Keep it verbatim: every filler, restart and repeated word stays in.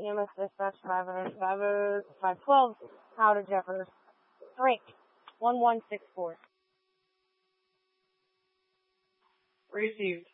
E M S dispatch five five twelve outage effort. Rank one one six four. Received.